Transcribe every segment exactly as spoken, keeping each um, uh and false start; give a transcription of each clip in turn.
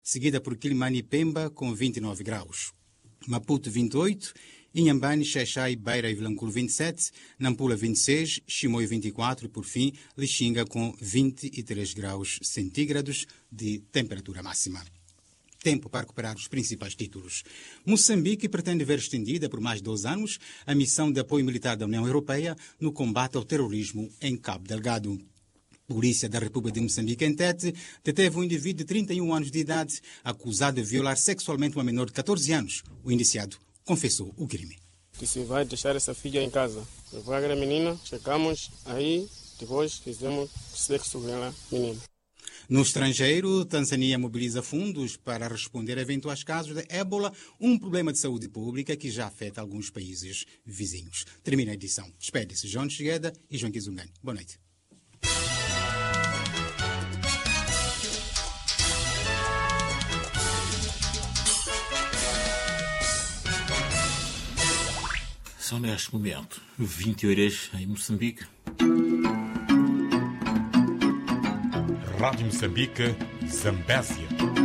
seguida por Quilimane e Pemba, com vinte e nove graus. Maputo, vinte e oito, Inhambane, Xaixai, Beira e Vilanculo, vinte e sete, Nampula, vinte e seis, Chimoio, vinte e quatro e, por fim, Lixinga, com vinte e três graus centígrados de temperatura máxima. Tempo para recuperar os principais títulos. Moçambique pretende ver estendida por mais dois anos a missão de apoio militar da União Europeia no combate ao terrorismo em Cabo Delgado. Polícia da República de Moçambique, em Tete, deteve um indivíduo de trinta e um anos de idade acusado de violar sexualmente uma menor de catorze anos. O indiciado confessou o crime. Disse, vai deixar essa filha em casa. Eu vou a menina, chegamos, aí depois fizemos sexo com a menina. No estrangeiro, Tanzânia mobiliza fundos para responder a eventuais casos de ébola, um problema de saúde pública que já afeta alguns países vizinhos. Termina a edição. Despede-se João Chigueda e João Kizungani. Boa noite. São neste momento vinte horas em Moçambique. Rádio Moçambique, Zambésia.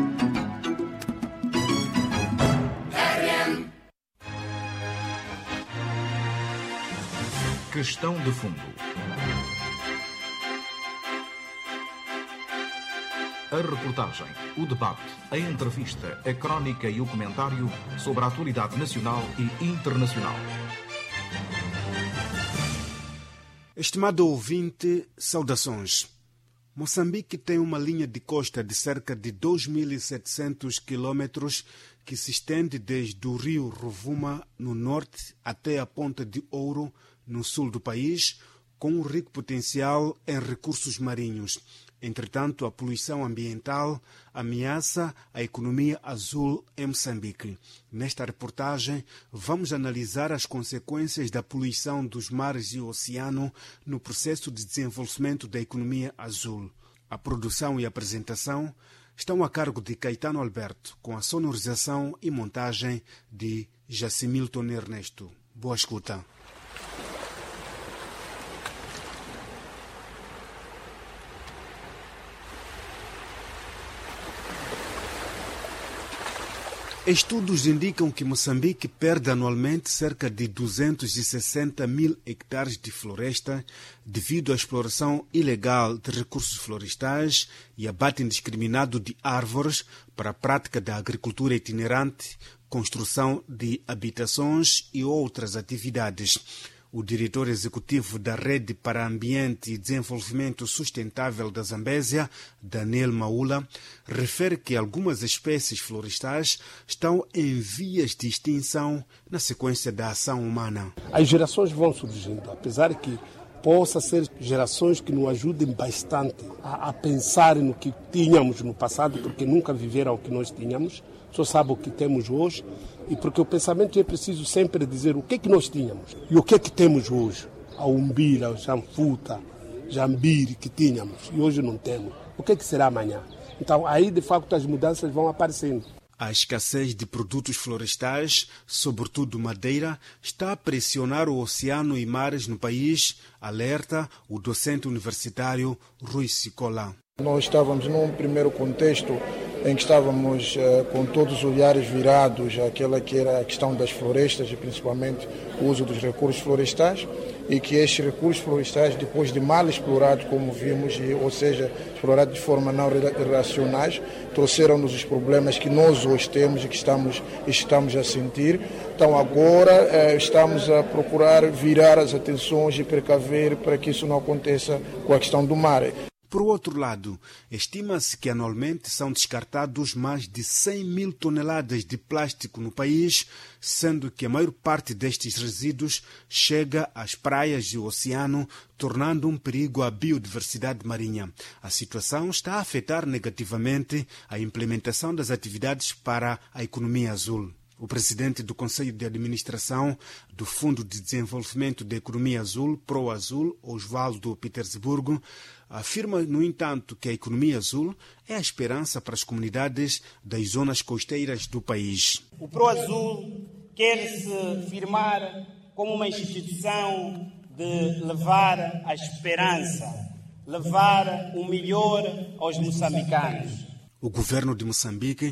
Questão de fundo. A reportagem, o debate, a entrevista, a crónica e o comentário sobre a atualidade nacional e internacional. Estimado ouvinte, saudações. Moçambique tem uma linha de costa de cerca de dois mil e setecentos quilômetros que se estende desde o rio Rovuma, no norte, até a Ponta de Ouro, no sul do país, com um rico potencial em recursos marinhos. Entretanto, a poluição ambiental ameaça a economia azul em Moçambique. Nesta reportagem, vamos analisar as consequências da poluição dos mares e o oceano no processo de desenvolvimento da economia azul. A produção e a apresentação estão a cargo de Caetano Alberto, com a sonorização e montagem de Jacimilton Ernesto. Boa escuta. Estudos indicam que Moçambique perde anualmente cerca de duzentos e sessenta mil hectares de floresta devido à exploração ilegal de recursos florestais e abate indiscriminado de árvores para a prática da agricultura itinerante, construção de habitações e outras atividades. O diretor executivo da Rede para Ambiente e Desenvolvimento Sustentável da Zambésia, Daniel Maula, refere que algumas espécies florestais estão em vias de extinção na sequência da ação humana. As gerações vão surgindo, apesar que possa ser gerações que nos ajudem bastante a, a pensar no que tínhamos no passado, porque nunca viveram o que nós tínhamos, só sabem o que temos hoje. E porque o pensamento é preciso sempre dizer o que é que nós tínhamos e o que é que temos hoje. A umbira, a janfuta, jambiri que tínhamos e hoje não temos. O que é que será amanhã? Então aí de facto as mudanças vão aparecendo. A escassez de produtos florestais, sobretudo madeira, está a pressionar o oceano e mares no país, alerta o docente universitário Rui Sicola. Nós estávamos num primeiro contexto em que estávamos uh, com todos os olhares virados àquela que era a questão das florestas e principalmente o uso dos recursos florestais, e que estes recursos florestais, depois de mal explorados, como vimos, e, ou seja, explorados de forma não racionais, trouxeram-nos os problemas que nós hoje temos e que estamos, estamos a sentir. Então agora uh, estamos a procurar virar as atenções e precaver para que isso não aconteça com a questão do mar. Por outro lado, estima-se que anualmente são descartados mais de cem mil toneladas de plástico no país, sendo que a maior parte destes resíduos chega às praias e ao oceano, tornando um perigo à biodiversidade marinha. A situação está a afetar negativamente a implementação das atividades para a economia azul. O presidente do Conselho de Administração do Fundo de Desenvolvimento da Economia Azul, ProAzul, Osvaldo Petersburgo, afirma, no entanto, que a economia azul é a esperança para as comunidades das zonas costeiras do país. O ProAzul quer se firmar como uma instituição de levar a esperança, levar o melhor aos moçambicanos. O governo de Moçambique